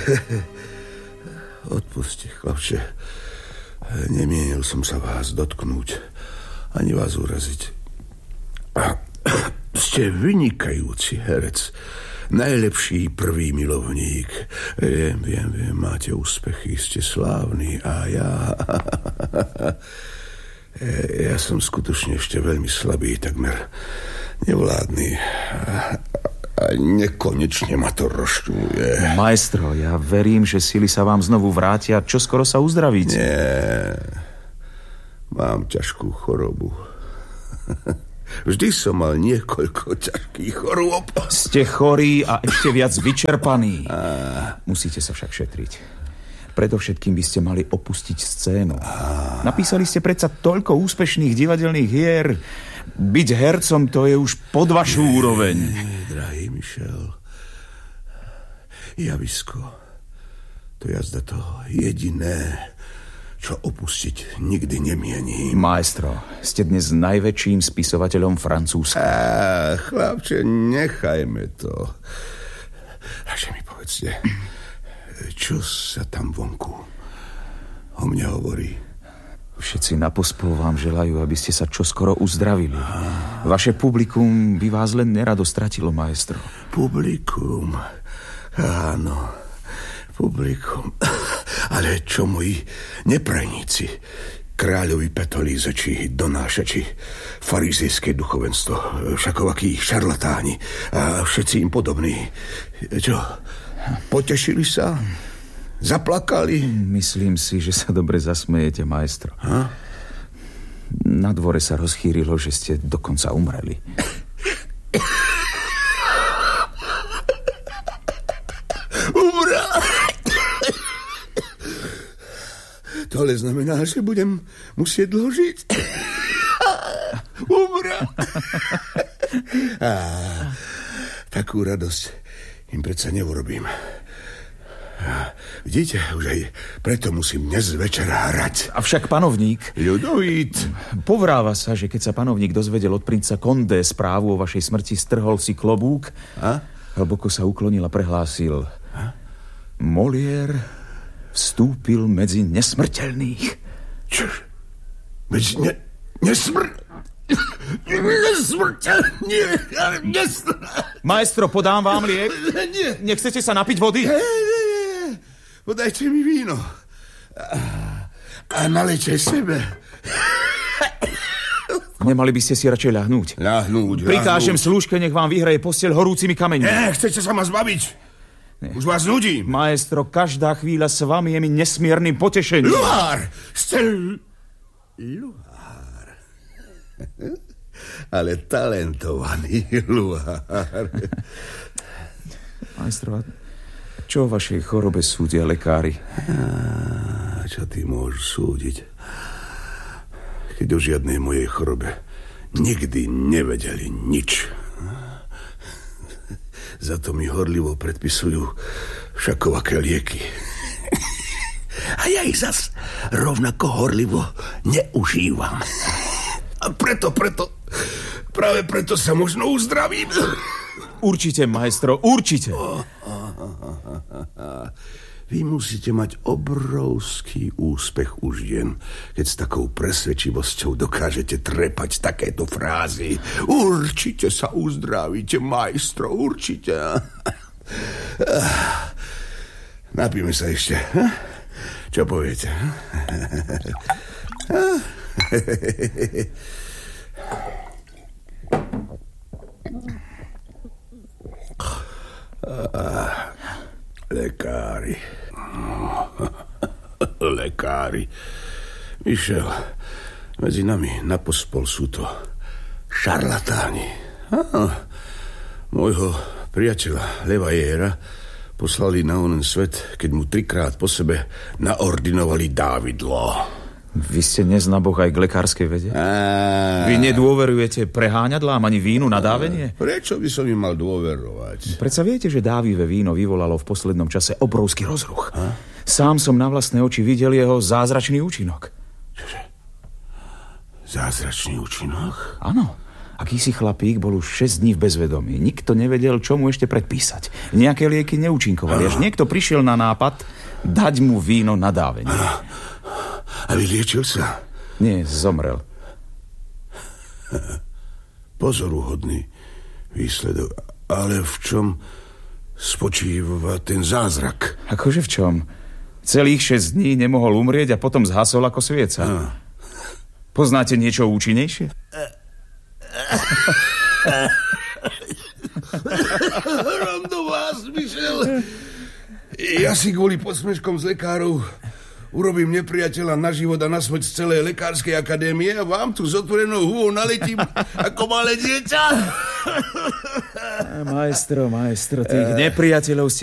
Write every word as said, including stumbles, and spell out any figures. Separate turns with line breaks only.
Odpuste, chlapče. Nemienil som sa vás dotknúť, ani vás uraziť. Ste vynikajúci herec. Najlepší prvý milovník. Viem, viem, viem, máte úspechy, ste slávni a ja... Ja som skutočne ešte veľmi slabý, takmer nevládny. A nekonečne ma to rozčuluje.
Maestro, ja verím, že sily sa vám znovu vrátia. Čo skoro sa uzdravíte?
Nie. Mám ťažkú chorobu. Vždy som mal niekoľko ťažkých chorôb.
Ste chorí a ešte viac vyčerpaní. A... Musíte sa však šetriť. Predovšetkým by ste mali opustiť scénu. A... Napísali ste predsa toľko úspešných divadelných hier. Byť hercom, to je už pod vašu nie, úroveň.
Nie, drahý Michel. Javisko. To jazda to jediné, čo opustiť nikdy nemienim.
Maestro, ste dnes najväčším spisovateľom Francúzska.
Á, chlapče, nechajme to. Radšej mi povedzte, čo sa tam vonku o mne hovorí?
Všetci napospol vám želajú, aby ste sa čoskoro uzdravili. Vaše publikum by vás len nerado stratilo, maestro.
Publikum? Áno, publikum. Ale čo moji neprajníci, kráľovi petolíze, či donášači, farizejské duchovenstvo, všakovakí šarlatáni a všetci im podobní. Čo, potešili sa? Zaplakali?
Myslím si, že sa dobre zasmejete, maestro.
Ha?
Na dvore sa rozchýrilo, že ste dokonca umreli.
Umrel! To ale znamená, že budem musieť dlho žiť. Umrel! Takú radosť im predsa neurobím. Vidíte, už aj preto musím dnes večer hrať.
Avšak panovník...
Ľudovít.
Povráva sa, že keď sa panovník dozvedel od princa Condé správu o vašej smrti, strhol si klobúk, a? Hlboko sa uklonil a prehlásil: a? Molière vstúpil medzi nesmrteľných.
Čo? Medzi ne... nesmr... Nesmrteľný... Nesmr...
Maestro, podám vám liek?
Nie.
Nechcete sa napiť vody?
Nie, nie, nie. Podajte mi víno. A, a nalejte sebe.
Nemali by ste si radšej ľahnúť?
Ľahnúť,
Prikážem slúžke, nech vám vyhraje posteľ horúcimi kameňmi.
Nie, chcete sa ma zbaviť? Nie. Už vás nudím.
Maestro, každá chvíľa s vami je mi nesmiernym potešením.
Luhár! Ste... Luhár. Ale talentovaný luhár.
Maestro, čo o vašej chorobe súdia lekári?
A čo ty môžeš súdiť? Keď o žiadnej mojej chorobe nikdy nevedeli nič. Za to mi horlivo predpisujú všakovaké lieky. A ja ich zas rovnako horlivo neužívam. A preto, preto, práve preto sa možno uzdravím.
Určite, maestro, určite.
Oh, oh, oh, oh, oh. Vy musíte mať obrovský úspech už jen, keď s takou presvedčivosťou dokážete trepať takéto frázy. Určite sa uzdravíte, maestro, určite. Napíme sa ešte. Čo poviete? Lekári. Lekári. Michel, medzi nami napospol sú to šarlatáni. Ah, môjho priateľa Levajera poslali na onen svet, keď mu trikrát po sebe naordinovali dávidlo.
Vy ste neznaboch aj k lekárskej vede?
A...
Vy nedôverujete preháňadlám ani vínu na dávenie?
Prečo by som im mal dôverovať?
Predsa viete, že dávivé víno vyvolalo v poslednom čase obrovský rozruch.
A?
Sám som na vlastné oči videl jeho zázračný účinok.
Čože? Zázračný účinok?
Áno. Akýsi chlapík bol už šesť dní v bezvedomí. Nikto nevedel, čo mu ešte predpísať. Nejaké lieky neúčinkovali. Až niekto prišiel na nápad dať mu víno na dávenie.
A vyliečil sa?
Nie, zomrel.
Pozoruhodný výsledok. Ale v čom spočíva ten zázrak?
Akože v čom? Celých šesť dní nemohol umrieť a potom zhasol ako svieca. A. Poznáte niečo účinnejšie?
Hrom do vás, Michel. Ja si kvôli posmeškom z lekárov urobím nepriateľa na život a na smrť z celej lekárskej akadémie a vám tu s otvorenou huvou naletím ako malé dieťa.
Maestro, maestro, tých nepriateľov ste